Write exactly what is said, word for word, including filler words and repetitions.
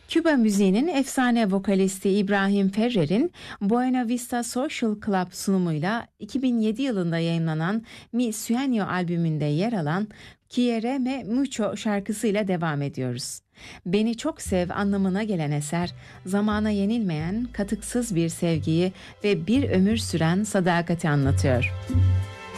Küba müziğinin efsane vokalisti İbrahim Ferrer'in Buena Vista Social Club sunumuyla iki bin yedi yılında yayımlanan Mi Sueño albümünde yer alan Quiéreme Mucho şarkısıyla devam ediyoruz. Beni çok sev anlamına gelen eser, zamana yenilmeyen, katıksız bir sevgiyi ve bir ömür süren sadakati anlatıyor.